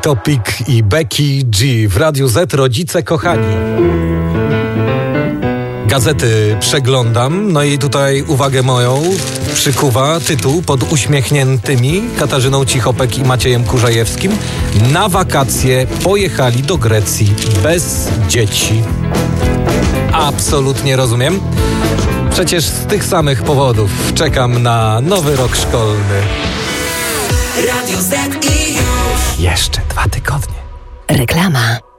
Topic i Becky G w Radiu Z. Rodzice kochani. Gazety przeglądam, no i tutaj uwagę moją przykuwa tytuł pod uśmiechniętymi Katarzyną Cichopek i Maciejem Kurzajewskim. Na wakacje pojechali do Grecji bez dzieci. Absolutnie rozumiem. Przecież z tych samych powodów czekam na nowy rok szkolny. Radio Z i już. Jeszcze 2 tygodnie. Reklama.